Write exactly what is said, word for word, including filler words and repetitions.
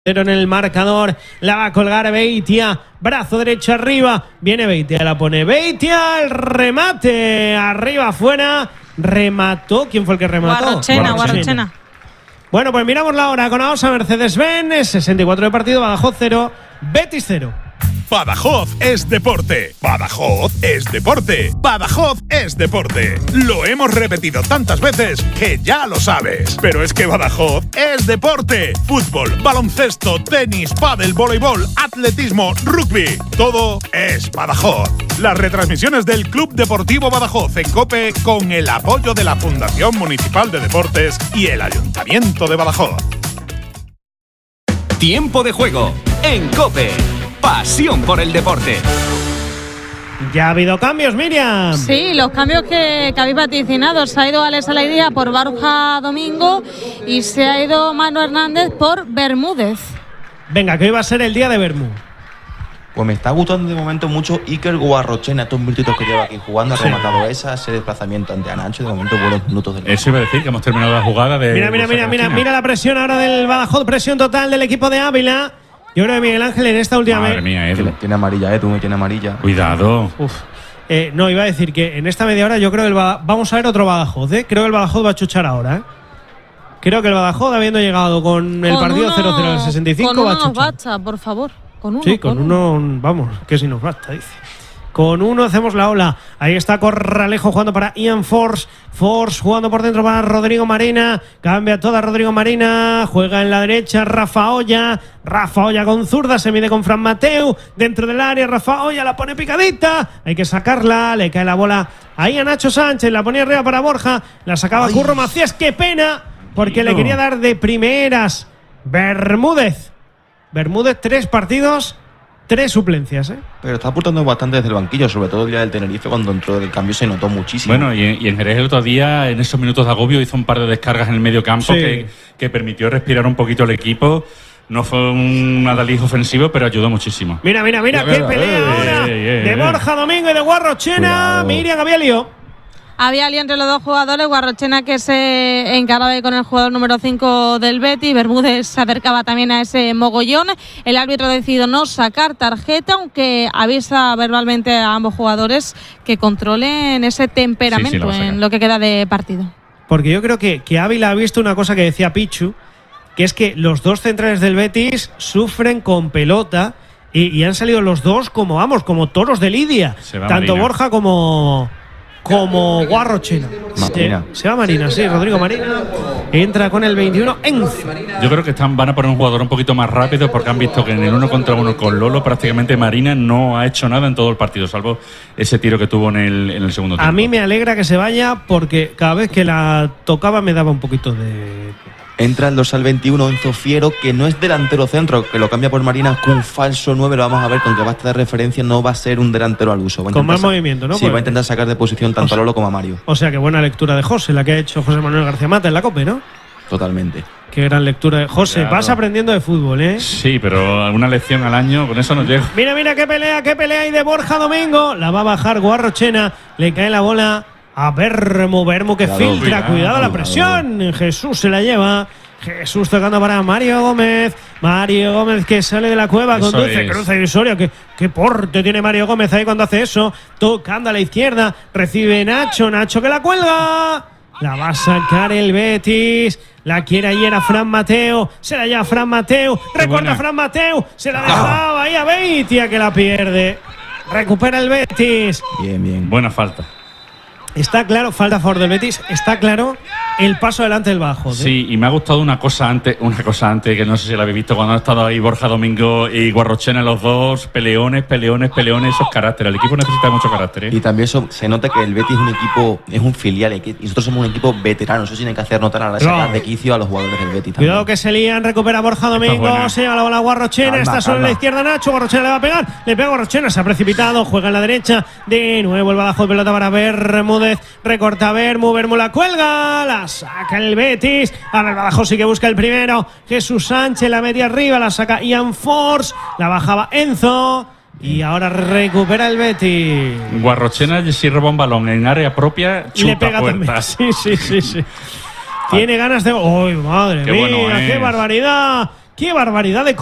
en el marcador, la va a colgar Beitia, brazo derecho arriba, viene Beitia, la pone Beitia, el remate, arriba afuera, remató, ¿quién fue el que remató? Guarrochena, Guarrochena. Bueno, pues miramos la hora con Aosa Mercedes-Benz, sesenta y cuatro de partido, Badajoz cero, Betis cero. Badajoz es deporte. Badajoz es deporte. Badajoz es deporte. Lo hemos repetido tantas veces que ya lo sabes. Pero es que Badajoz es deporte. Fútbol, baloncesto, tenis, pádel, voleibol, atletismo, rugby. Todo es Badajoz. Las retransmisiones del Club Deportivo Badajoz en COPE con el apoyo de la Fundación Municipal de Deportes y el Ayuntamiento de Badajoz. Tiempo de juego en COPE. Pasión por el deporte. Ya ha habido cambios, Miriam. Sí, los cambios que, que habéis vaticinado. Se ha ido Alex Alegría por Borja Domingo y se ha ido Manu Hernández por Bermúdez. Venga, que hoy va a ser el día de Bermú. Pues me está gustando de momento mucho Iker Guarrochena, estos minutitos que lleva aquí jugando, ha sí. rematado esa, ese desplazamiento ante Anacho, de momento buenos minutos del Eso iba a decir que hemos terminado la jugada de. Mira, mira, mira, mira, mira la presión ahora del Badajoz, presión total del equipo de Ávila. Yo creo que Miguel Ángel en esta última Madre mía, Edu. Tiene, tiene amarilla, Edu, tiene amarilla. Cuidado. Uf. Eh, no, iba a decir que en esta media hora yo creo que el Badajoz, vamos a ver otro Badajoz, ¿eh? Creo que el Badajoz va a chuchar ahora, ¿eh? Creo que el Badajoz, habiendo llegado con el con partido uno, cero cero en el sesenta y cinco, con va a uno nos chuchar. basta, por favor. Con uno. Sí, con, con uno, uno, vamos, que si nos basta, dice. Con uno hacemos la ola. Ahí está Corralejo jugando para Ian Force. Force jugando por dentro para Rodrigo Marina. Cambia toda Rodrigo Marina. Juega en la derecha Rafa Olla. Rafa Olla con zurda. Se mide con Fran Mateu. Dentro del área Rafa Olla la pone picadita. Hay que sacarla. Le cae la bola ahí a Nacho Sánchez. La ponía arriba para Borja. La sacaba Ay. Curro Macías. ¡Qué pena! Porque no. le quería dar de primeras. Bermúdez. Bermúdez, tres partidos. Tres suplencias, ¿eh? Pero está aportando bastante desde el banquillo, sobre todo el día del Tenerife, cuando entró del cambio se notó muchísimo. Bueno, y, y en Jerez el otro día, en esos minutos de agobio, hizo un par de descargas en el medio campo sí. que, que permitió respirar un poquito al equipo. No fue un adalid ofensivo, pero ayudó muchísimo. Mira, mira, mira, qué pelea eh, ahora eh, eh, de Borja Domingo y de Guarrochena. Miriam Gavialio. Había lío entre los dos jugadores, Guarrochena que se encaraba con el jugador número cinco del Betis, Bermúdez se acercaba también a ese mogollón, el árbitro ha decidido no sacar tarjeta, aunque avisa verbalmente a ambos jugadores que controlen ese temperamento sí, sí, en lo que queda de partido. Porque yo creo que, que Ávila ha visto una cosa que decía Pichu, que es que los dos centrales del Betis sufren con pelota y, y han salido los dos como, vamos, como toros de lidia, tanto Marina. Borja como... como Guarrochena. Marina. Se, se va Marina, sí, Rodrigo Marina. Entra con el veintiuno, Enzo. Yo creo que están, van a poner un jugador un poquito más rápido porque han visto que en el uno contra uno con Lolo prácticamente Marina no ha hecho nada en todo el partido, salvo ese tiro que tuvo en el, en el segundo tiempo. A mí me alegra que se vaya porque cada vez que la tocaba me daba un poquito de... Entra el dorsal veintiuno, Enzo Fiero, que no es delantero centro, que lo cambia por Marina con un falso nueve, lo vamos a ver, con que basta de referencia, no va a ser un delantero al uso. Con más movimiento, ¿no? Sí, pues, va a intentar sacar de posición tanto o sea, a Lolo como a Mario. O sea, que buena lectura de José, la que ha hecho José Manuel García Mata en la COPE, ¿no? Totalmente. Qué gran lectura de José, claro. Vas aprendiendo de fútbol, ¿eh? Sí, pero alguna lección al año, con eso no llego. Mira, mira, qué pelea, qué pelea hay de Borja Domingo. La va a bajar Guarrochena, le cae la bola a Bermú, Bermú que cuidado, filtra, cuidado, cuidado la presión. Cuidado. Jesús se la lleva. Jesús tocando para Mario Gómez. Mario Gómez que sale de la cueva, eso conduce, es. Cruza divisoria. ¿Qué, qué porte tiene Mario Gómez ahí cuando hace eso. Tocando a la izquierda. Recibe Nacho. Nacho que la cuelga. La va a sacar el Betis. La quiere ayer a Fran Mateu. Se la lleva Fran Mateu. Recorta a Fran Mateu. Se la dejaba ah. ahí a Beitia que la pierde. Recupera el Betis. Bien, bien. Buena falta. Está claro, falta a favor del Betis, está claro el paso adelante del Badajoz, ¿eh? Sí, y me ha gustado una cosa antes, una cosa antes que no sé si la habéis visto, cuando han estado ahí Borja Domingo y Guarrochena, los dos, peleones, peleones, peleones, esos caracteres. El equipo necesita mucho carácter, ¿eh? Y también eso, se nota que el Betis es un equipo, es un filial, y nosotros somos un equipo veterano, eso tiene que hacer notar a la sacar de quicio a los jugadores del Betis. También. Cuidado que se lían, recupera Borja Domingo, se lleva la bola a Guarrochena, calma, está solo en la izquierda Nacho, Guarrochena le va a pegar, le pega a Guarrochena, se ha precipitado, juega en la derecha, de nuevo el Badajoz, pelota para Bermúdez, recorta a Bermú, Bermú la cuelga, la saca el Betis, ahora el Badajoz sí que busca el primero, Jesús Sánchez la media arriba, la saca Ian Force, la bajaba Enzo y ahora recupera el Betis. Guarrochena si roba un balón en área propia, chuta le pega puertas. También. Sí, sí, sí, sí. Tiene ganas de... ¡Uy, madre qué mía! Bueno ¡Qué barbaridad! ¡Qué barbaridad de